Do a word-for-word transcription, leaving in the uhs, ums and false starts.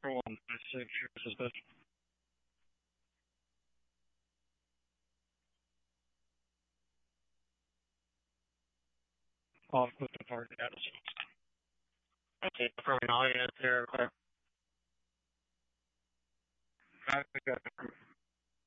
For one, I say sure suspicion. Off with the target attitude. Okay, from an audience here, okay. I got the proof.